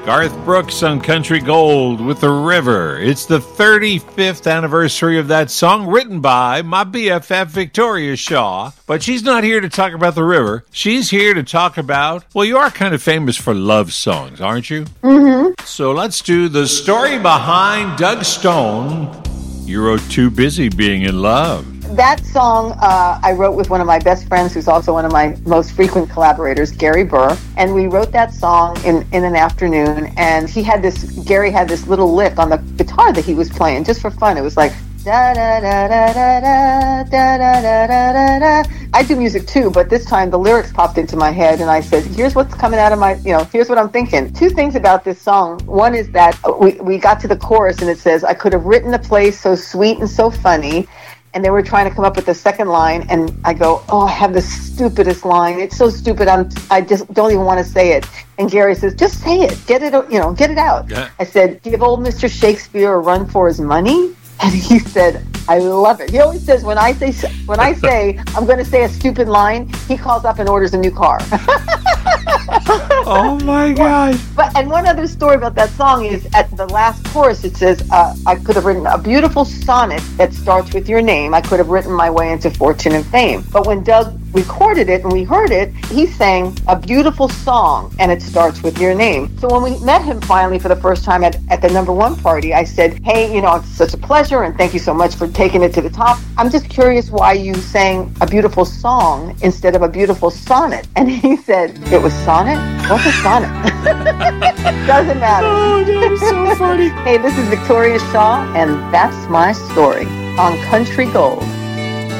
Garth Brooks on Country Gold with The River. It's the 35th anniversary of that song, written by my BFF Victoria Shaw. But she's not here to talk about the river. She's here to talk about, well, you are kind of famous for love songs, aren't you? Mm-hmm. So let's do the story behind Doug Stone. You wrote Too Busy Being in Love. That song I wrote with one of my best friends, who's also one of my most frequent collaborators, Gary Burr. And we wrote that song in an afternoon. And Gary had this little lick on the guitar that he was playing just for fun. It was like, da da da da da da da da da da da. I do music too, but this time the lyrics popped into my head and I said, here's what's coming out of my, here's what I'm thinking. Two things about this song. One is that we got to the chorus and it says, I could have written a play so sweet and so funny. And they were trying to come up with the second line, and I go, I have the stupidest line. It's so stupid, I just don't even want to say it. And Gary says, just say it, get it out. Yeah. I said, give old Mr. Shakespeare a run for his money. And he said, I love it. He always says, when I say I'm going to say a stupid line, he calls up and orders a new car. Oh my God. And one other story about that song is at the last chorus, it says, I could have written a beautiful sonnet that starts with your name. I could have written my way into fortune and fame. But when Doug recorded it and we heard it, he sang a beautiful song and it starts with your name. So when we met him finally for the first time at the number one party, I said, hey, it's such a pleasure and thank you so much for taking it to the top. I'm just curious why you sang a beautiful song instead of a beautiful sonnet. And he said, it was sonnet? What's a sonnet? Doesn't matter. Oh, that's so funny. Hey, this is Victoria Shaw and that's my story on Country Gold.